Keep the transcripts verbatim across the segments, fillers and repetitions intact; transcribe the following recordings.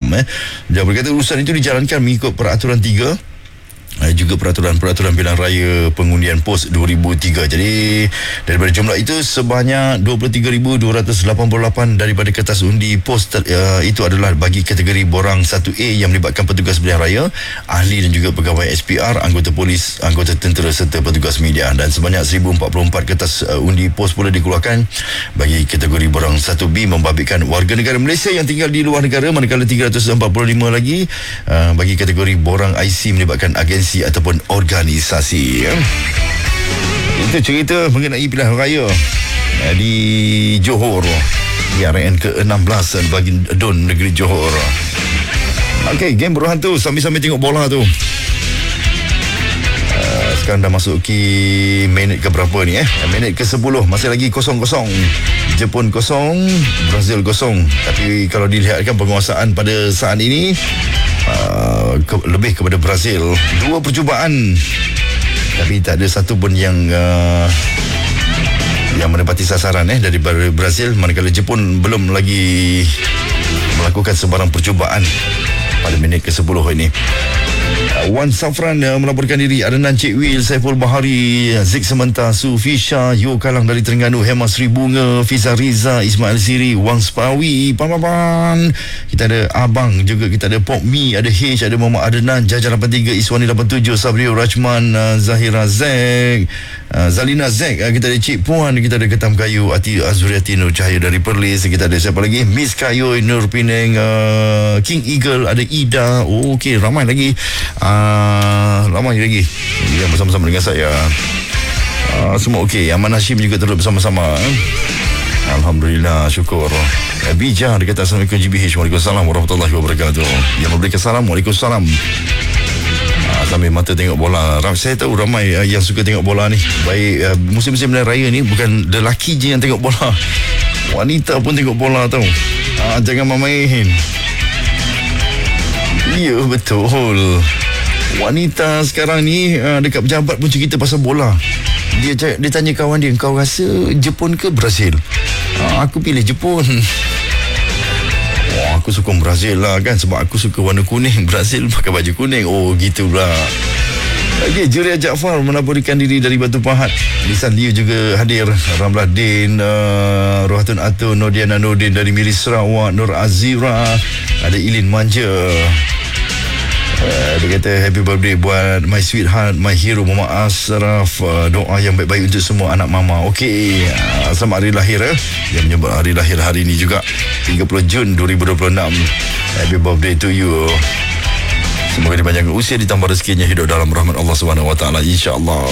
eh. Dia berkata urusan itu dijalankan mengikut peraturan tiga juga peraturan-peraturan pilihan raya pengundian POS dua ribu tiga. Jadi daripada jumlah itu sebanyak dua puluh tiga ribu dua ratus lapan puluh lapan daripada kertas undi POS ter, uh, itu adalah bagi kategori borang satu A yang melibatkan petugas pilihan raya, ahli dan juga pegawai S P R, anggota polis, anggota tentera serta petugas media. Dan sebanyak seribu empat puluh empat kertas uh, undi POS pula dikeluarkan bagi kategori borang satu B membabitkan warga negara Malaysia yang tinggal di luar negara, manakala tiga ratus empat puluh lima lagi uh, bagi kategori borang I C melibatkan agensi ataupun organisasi. Itu cerita mengenai pilihan raya di Johor, P R N ke enam belas bagi Don negeri Johor. Okey, game beruhan tu sambil-sambil tengok bola tu. Uh, sekarang dah masuk ke minit ke berapa ni eh? Minit ke sepuluh, masih lagi kosong kosong. Jepun kosong, Brazil kosong. Tapi kalau dilihatkan penguasaan pada saat ini Uh, ke, lebih kepada Brazil. Dua percubaan tapi tak ada satu pun yang uh, yang menepati sasaran eh dari Brazil, manakala Jepun belum lagi melakukan sebarang percubaan pada minit ke sepuluh ini. Wan Safran uh, melaporkan diri, Adnan Cik Wil, Saiful Bahari, Zik Sementa, Sufisha, Yo Kalang dari Terengganu, Hema Sri Bunga, Fiza Riza, Ismail Siri, Wang Spawi, Pan-Pan. Kita ada Abang juga, kita ada Pop Mi, ada H, ada Muhammad Adnan, Jajar lapan tiga, Iswani lapan tujuh, Sabrio Rajman, uh, Zahira Zek, uh, Zalina Zek, uh, kita ada Cik Puan, kita ada Ketam Kayu, Ati Azuriati Nur Cahaya dari Perlis, kita ada siapa lagi? Miss Kayu, Nur Penang, uh, King Eagle, ada Ida. Oh, okey, ramai lagi. Uh, ramai lagi yang bersama-sama dengan saya. Uh, semua okey. Aman Hashim juga terus bersama-sama. Alhamdulillah, syukur. Bija dia kata Assalamualaikum G B H. Waalaikumsalam warahmatullahi wabarakatuh. Yang memberikan salam, Waalaikumsalam. Uh, sambil mata tengok bola. Saya tahu ramai uh, yang suka tengok bola ni. Baik uh, musim-musim pilihan raya ni bukan lelaki je yang tengok bola, wanita pun tengok bola tau. Uh, jangan main-main. Ya, betul. Wanita sekarang ni uh, dekat pejabat pun cerita pasal bola. Dia dia tanya kawan dia, kau rasa Jepun ke Brazil? Uh, aku pilih Jepun. Wah, aku suka Brazil lah kan, sebab aku suka warna kuning. Brazil pakai baju kuning. Oh, gitulah. Okey, Juria Jaafar melaporkan diri dari Batu Pahat. Lisan Liu juga hadir. Ramlah Din, uh, Rohatun Atun, Nodiana Nordin dari Miri Sarawak, Nur Azira, ada Ilin Manja. Uh, dia kata happy birthday buat my sweetheart, my hero Muhammad Asraf. Uh, doa yang baik-baik untuk semua anak mama. Okey, uh, selamat hari lahir eh. Yang menyebut hari lahir hari ini juga tiga puluh Jun dua ribu dua puluh enam. Happy birthday to you. Semoga dipanjangkan usia, ditambah rezekinya, hidup dalam rahmat Allah Subhanahu Wa Taala, insya-Allah.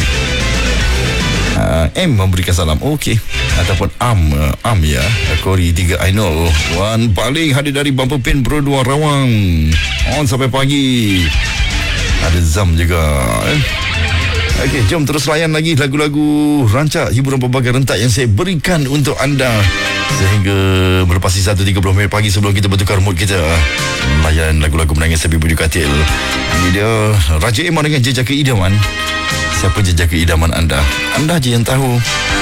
Uh, M memberikan salam. Okey, ataupun Am uh, Am ya, Kori tiga I know. Wan paling hadir dari Bumper Pen Bro dua Rawang. On sampai pagi. Ada Zam juga eh. Okey, jom terus layan lagi lagu-lagu rancak hiburan berbagai rentak yang saya berikan untuk anda sehingga melepasi satu tiga puluh minit pagi sebelum kita bertukar mood kita. Layan lagu-lagu menangis Habib Budi Katil. Ini dia Raja Iman dengan Jejaka Idaman. Siapa jejaka idaman anda? Anda je yang tahu.